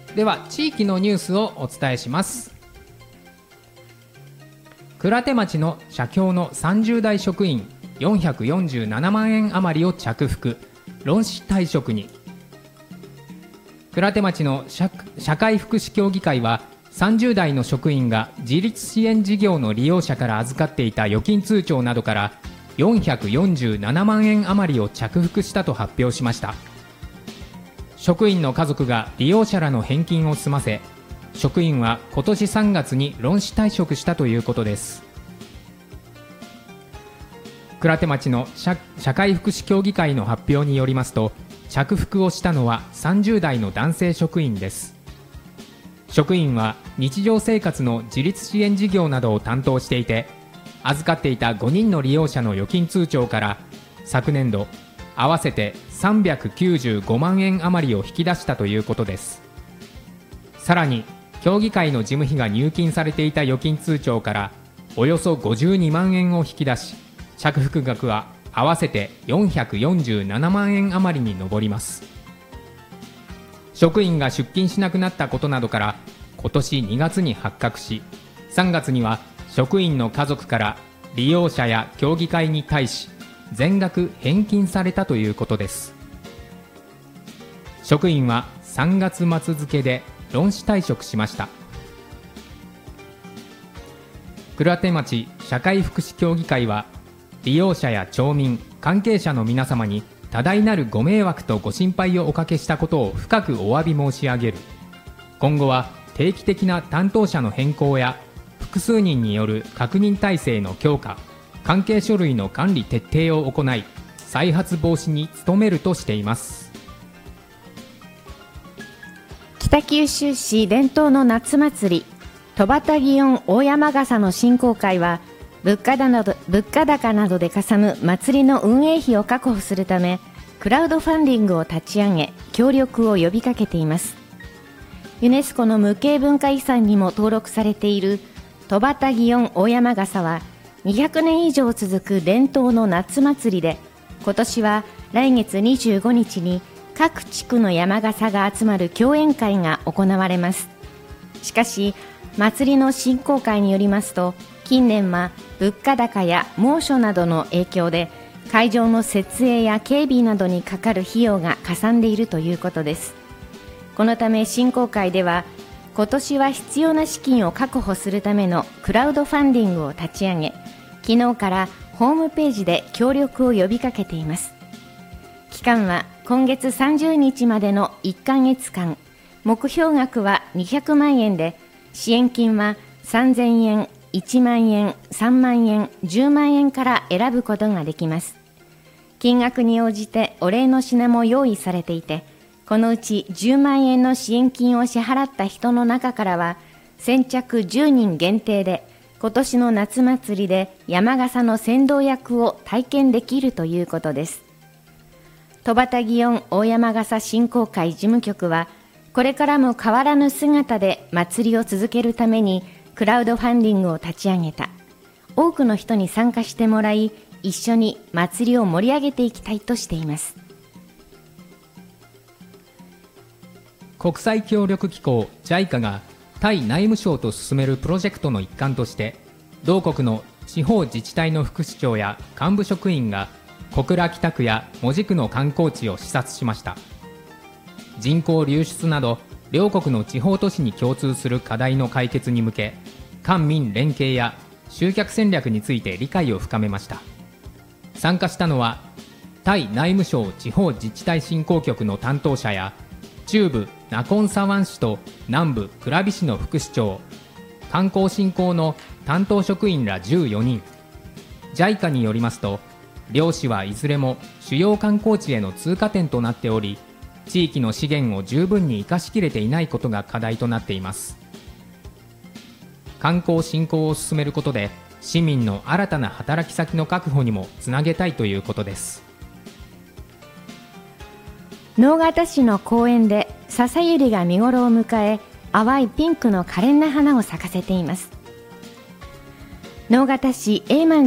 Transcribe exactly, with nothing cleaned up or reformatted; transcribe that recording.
では地域のニュースをお伝えします。鞍手町の社協のさんじゅう代職員よんひゃくよんじゅうななまんえん余りを着服、労使退職に。鞍手町の 社, 社会福祉協議会はさんじゅう代の職員が自立支援事業の利用者から預かっていた預金通帳などからよんひゃくよんじゅうななまんえん余りを着服したと発表しました。職員の家族が利用者らの返金を済ませ、職員は今年さんがつに労使退職したということです。鞍手町の 社, 社会福祉協議会の発表によりますと、着服をしたのはさんじゅう代の男性職員です。職員は日常生活の自立支援事業などを担当していて、預かっていたごにんの利用者の預金通帳から昨年度合わせてさんびゃくきゅうじゅうごまんえん余りを引き出したということです。さらに協議会の事務費が入金されていた預金通帳からおよそごじゅうにまんえんを引き出し、着服額は合わせてよんひゃくよんじゅうななまんえん余りに上ります。職員が出勤しなくなったことなどから今年にがつに発覚し、さんがつには職員の家族から利用者や協議会に対し全額返金されたということです。職員はさんがつ末付で労使退職しました。鞍手町社会福祉協議会は利用者や町民、関係者の皆様に多大なるご迷惑とご心配をおかけしたことを深くお詫び申し上げる。今後は定期的な担当者の変更や複数人による確認体制の強化、関係書類の管理徹底を行い、再発防止に努めるとしています。 北九州市伝統の夏祭り、戸端祇園大山笠の振興会は、物価高など、物価高などでかさむ祭りの運営費を確保するため、クラウドファンディングを立ち上げ、協力を呼びかけています。ユネスコの無形文化遺産にも登録されている戸端祇園大山笠は、にひゃくねん以上続く伝統の夏祭りで、今年は来月にじゅうごにちに各地区の山笠が集まる競演会が行われます。しかし、祭りの振興会によりますと、近年は物価高や猛暑などの影響で会場の設営や警備などにかかる費用がかさんでいるということです。このため振興会では、今年は必要な資金を確保するためのクラウドファンディングを立ち上げ、昨日からホームページで協力を呼びかけています。期間は今月さんじゅうにちまでのいっかげつかん、目標額はにひゃくまんえんで、支援金はさんぜんえん、いちまんえん、さんまんえん、じゅうまんえんから選ぶことができます。金額に応じてお礼の品も用意されていて、このうちじゅうまんえんの支援金を支払った人の中からは、先着じゅうにん限定で、今年の夏祭りで山笠の先導役を体験できるということです。戸端祇園大山笠振興会事務局は、これからも変わらぬ姿で祭りを続けるためにクラウドファンディングを立ち上げた。多くの人に参加してもらい、一緒に祭りを盛り上げていきたいとしています。 国際協力機構 ジャイカ がタイ内務省と進めるプロジェクトの一環として、同国の地方自治体の副市長や幹部職員が小倉北区や門司区の観光地を視察しました。人口流出など両国の地方都市に共通する課題の解決に向け、官民連携や集客戦略について理解を深めました。参加したのはタイ内務省地方自治体振興局の担当者や、中部ナコンサワン市と南部クラビ市の副市長、観光振興の担当職員らじゅうよにん。 ジャイカ によりますと、両市はいずれも主要観光地への通過点となっており、地域の資源を十分に生かしきれていないことが課題となっています。観光振興を進めることで、市民の新たな働き先の確保にもつなげたいということです。 直方市の公園で笹百合が見頃を迎え、淡いピンクの可憐な花を咲かせています。直方市永満